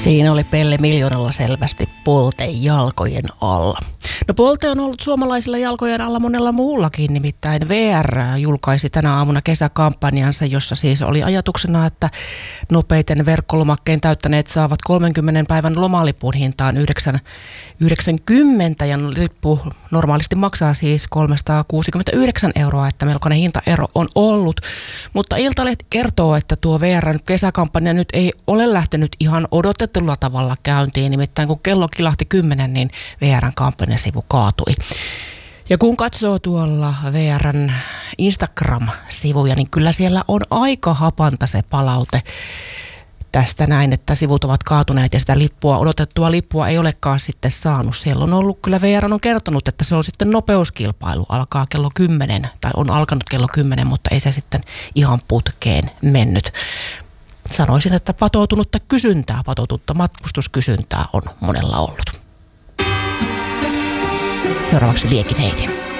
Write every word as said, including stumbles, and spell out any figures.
Siinä oli Pelle Miljoonalla selvästi Polte jalkojen alla. No Polte on ollut suomalaisilla jalkojen alla monella muullakin, nimittäin V R julkaisi tänä aamuna kesäkampanjansa, jossa siis oli ajatuksena, että nopeiten verkkolomakkeen täyttäneet saavat kolmenkymmenen päivän lomalipun hintaan yhdeksän yhdeksänkymmentä ja lippu normaalisti maksaa siis kolmesataakuusikymmentäyhdeksän euroa, että melkoinen hintaero on ollut. Mutta Iltalehti kertoo, että tuo V R:n kesäkampanja nyt ei ole lähtenyt ihan odotetulla tavalla käyntiin, nimittäin kun kello kilahti kymmenen, niin V R:n kampanjasivu kaatui. Ja kun katsoo tuolla V R:n Instagram-sivuja, niin kyllä siellä on aika hapanta se palaute tästä näin, että sivut ovat kaatuneet ja sitä lippua, odotettua lippua ei olekaan sitten saanut. Siellä on ollut, kyllä V R on kertonut, että se on sitten nopeuskilpailu, alkaa kello kymmenen, tai on alkanut kello kymmenen, mutta ei se sitten ihan putkeen mennyt. Sanoisin, että patoutunutta kysyntää, patoutunutta matkustuskysyntää on monella ollut. Seuraavaksi Liekin heitin.